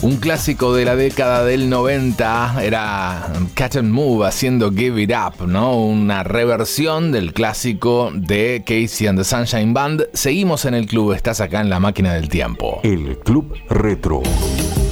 Un clásico de la década del 90 era Catch and Move haciendo Give It Up, ¿no? Una reversión del clásico de Casey and the Sunshine Band. Seguimos en el club, estás acá en la máquina del tiempo. El Club Retro.